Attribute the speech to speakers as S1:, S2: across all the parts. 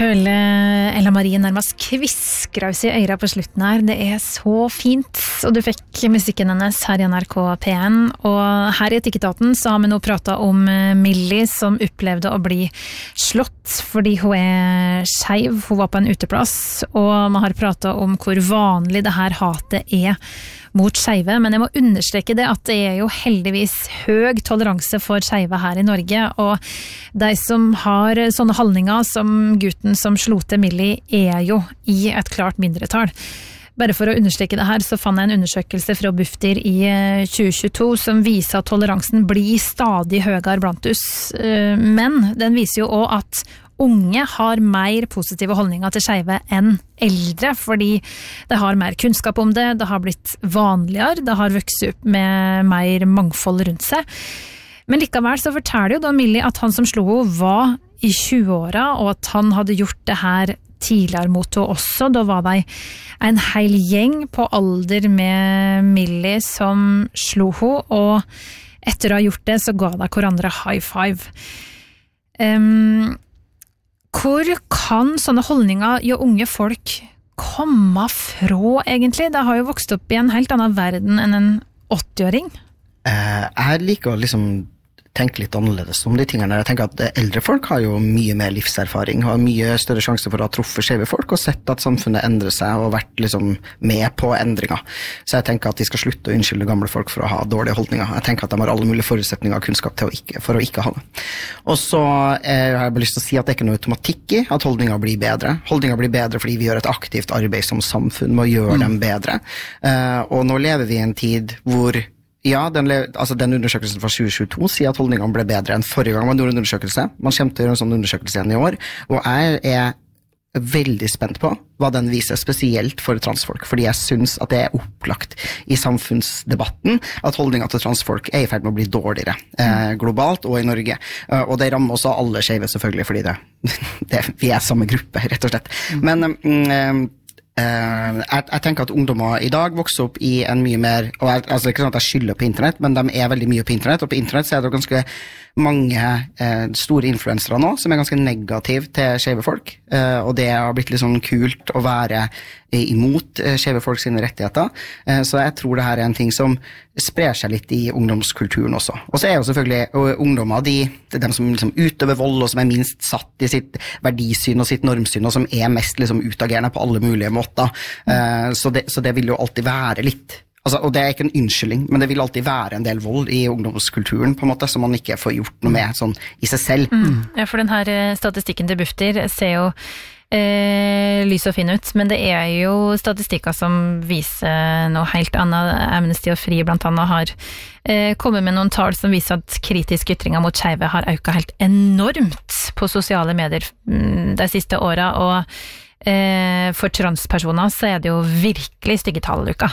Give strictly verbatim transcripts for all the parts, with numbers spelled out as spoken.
S1: føler Ella Marie nærmest kviskraus i øyra på slutten her. Det er så fint, og du fikk musikken hennes her i N R K P en. Og her i Etikketaten så har vi nå pratet om Millie som opplevde å bli slått fordi hun er skeiv. Hun var på en uteplass, og vi har pratet om hvor vanlig det her hatet er mot skeive, men jeg må understreke det at det er jo heldigvis høy toleranse for skeive her i Norge, og de som har sånne holdninger som gutten som slo til Millie er jo i et klart mindretall. Bare for å understreke det her, så fann jeg en undersøkelse fra Bufdir i tjue tjueto som viser at toleransen blir stadig høyere blant oss, men den viser jo også at unge har mer positive holdninger til skeive enn eldre, fordi det har mer kunnskap om det, det har blitt vanligere, det har vokst opp med mer mangfold rundt seg. Men likevel så forteller jo da Millie at han som slo henne var i tjue-åra, og at han hadde gjort det her tidligere mot henne også. Da var det en hel gjeng på alder med Millie som slo henne, og etter å ha gjort det så ga de hverandre high five. Um, Hvor kan sånne holdninger jo unge folk komme fra egentlig? Det har jo vokst opp i en helt annen verden enn en åtti-åring.
S2: Eh, jeg liker å liksom tenke litt annerledes om de tingene. Jeg tenker at eldre folk har jo mye mer livserfaring, har mye større sjanse for å ha truffet skeive folk og sett at samfunnet endrer seg og vært liksom med på endringer. Så jeg tenker at de skal slutte å unnskylde gamle folk for å ha dårlige holdninger. Jeg tenker at de har alle mulige forutsetninger og kunnskap til å ikke, for å ikke ha det. Og så eh, har jeg bare lyst til å si at det er ikke noe automatikk i at holdninger blir bedre. Holdninger blir bedre fordi vi gjør et aktivt arbeid som samfunn med å gjøre mm. dem bedre. Eh, og nå lever vi i en tid hvor Ja, den, altså den undersøkelsen fra tjue tjueto sier at holdningene ble bedre enn forrige gang man gjorde en undersøkelse. Man kommer til å gjøre en sånn undersøkelse igjen i år, og jeg er veldig spent på hva den viser, spesielt for transfolk, fordi jeg synes at det er opplagt i samfunnsdebatten at holdninger til transfolk er i ferd med å bli dårligere eh, globalt og i Norge. Uh, og det rammer også alle skeive selvfølgelig, fordi det, det, vi er samme gruppe, rett og slett. Men um, Uh, jeg, jeg tenker at ungdommer i dag vokser opp i en mye mer, og jeg, altså det er ikke sånn at jeg skylder på internett, men de er veldig mye på internett, og på internett så er det ganske mange uh, store influensere nå som er ganske negative til skeive folk, uh, og det har blitt litt sånn kult å være imot uh, skeive folk sine rettigheter, uh, så jeg tror det her er en ting som sprer seg litt i ungdomskulturen også. Og så er jo selvfølgelig uh, ungdommer de, de som liksom utøver vold, og som er minst satt i sitt verdisyn og sitt normsyn, og som er mest liksom utagerende på alle mulige måter. Uh, så, det, så det vil jo alltid være litt, altså, og det er ikke en unnskyldning, men det vil alltid være en del vold i ungdomskulturen på en måte, som man ikke får gjort noe med sånn i seg selv.
S1: Mm. Ja, for den her statistikken til Bufdir ser jo eh, lys og fin ut, men det er jo statistikker som viser noe helt annet. Amnesty og Fri blant annet har eh, kommet med noen tall som viser at kritiske ytringer mot skeive har økt helt enormt på sosiale medier mm, de siste årene, og for transpersoner så er det jo virkelig stygge tall, Luka.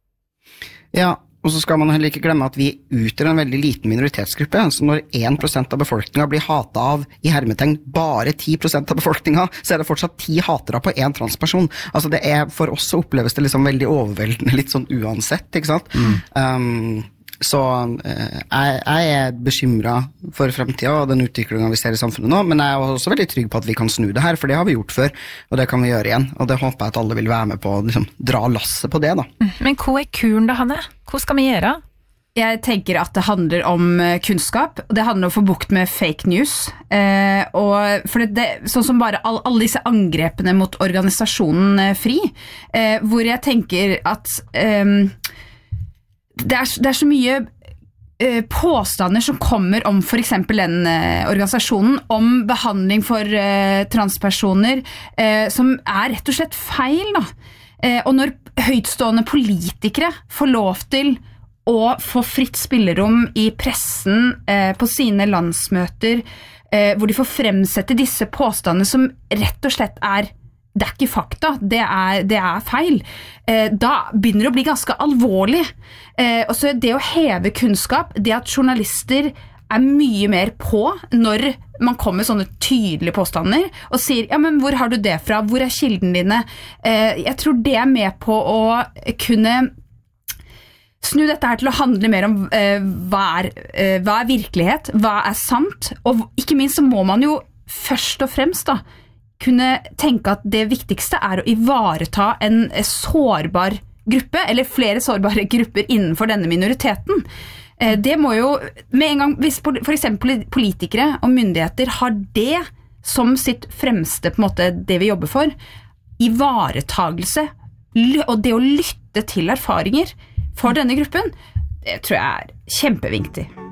S2: Ja, og så skal man heller ikke glemme at vi utgjør en veldig liten minoritetsgruppe, så når én prosent av befolkningen blir hatet av, i hermetegn, bare ti prosent av befolkningen, så er det fortsatt ti hatere på en transperson. Altså det er, for oss så oppleves det liksom veldig overveldende, litt sånn uansett, ikke sant? Mm. Um, Så eh, jeg, jeg er bekymret for fremtiden og den utviklingen vi ser i samfunnet nå, men jeg er også veldig trygg på at vi kan snu det her, for det har vi gjort før, og det kan vi gjøre igjen, og det håper jeg at alle vil være med på å liksom, dra lasset på det da.
S1: Men hva er kuren da, Hanne? Hva skal vi gjøre?
S3: Jeg tenker at det handler om kunnskap, og det handler om å få bukt med fake news, eh, og for det, det, sånn som bare all, alle disse angrepene mot organisasjonen eh, Fri, eh, hvor jeg tenker at eh, Det er, det er så mye eh, påstander som kommer om for eksempel den eh, organisasjonen, om behandling for eh, transpersoner, eh, som er rett og slett feil da. Eh, og når høytstående politikere får lov til å få fritt spillerom i pressen eh, på sine landsmøter, eh, hvor de får fremsette disse påstandene som rett og slett er det er ikke fakta, det er, det er feil. Eh, da begynner det å bli ganske alvorlig. Eh, og så det å heve kunnskap, det at journalister er mye mer på når man kommer med sånne tydelige påstander og sier, ja, men hvor har du det fra? Hvor er kilden dine? Eh, jeg tror det er med på å kunne snu dette her til å handle mer om eh, hva, er, eh, hva er virkelighet, hva er sant, og ikke minst så må man jo først og fremst da, kunne tenke at det viktigste er å ivareta en sårbar gruppe, eller flere sårbare grupper innenfor denne minoriteten. Det må jo, med en gang, hvis for eksempel politikere og myndigheter har det som sitt fremste, på en måte, det vi jobber for, ivaretagelse, og det å lytte til erfaringer for denne gruppen, det tror jeg er kjempeviktig.